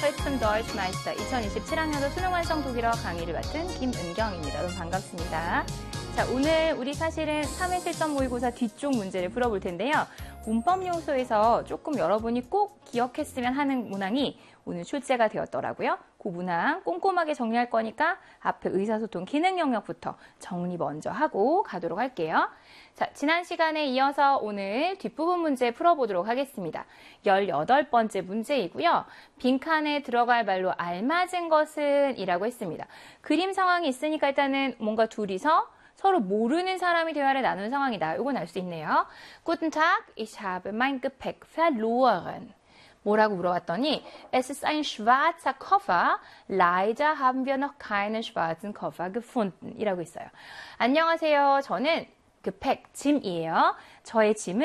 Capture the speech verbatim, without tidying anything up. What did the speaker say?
Zeit zum Deutschmeister 이천이십칠 학년도 수능 완성 독일어 강의를 맡은 김은경입니다. 여러분 반갑습니다. 자, 오늘 우리 사실은 삼 회 실전 모의고사 뒤쪽 문제를 풀어볼 텐데요. 문법 요소에서 조금 여러분이 꼭 기억했으면 하는 문항이 오늘 출제가 되었더라고요. 그 문항 꼼꼼하게 정리할 거니까 앞에 의사소통 기능 영역부터 정리 먼저 하고 가도록 할게요. 자, 지난 시간에 이어서 오늘 뒷부분 문제 풀어보도록 하겠습니다. 열여덟 번째 문제이고요. 빈칸에 들어갈 말로 알맞은 것은 이라고 했습니다. 그림 상황이 있으니까 일단은 뭔가 둘이서 서로 모르는 사람이 대화를 나누는 상황이다. 이건 알 수 있네요. Guten Tag, ich habe mein Gepäck verloren. 뭐라고 물어봤더니 Es ist ein schwarzer Koffer. Leider haben wir noch keinen schwarzen Koffer gefunden. 이라고 있어요. 안녕하세요. 저는 Gepäck, 짐이에요. 저의 짐은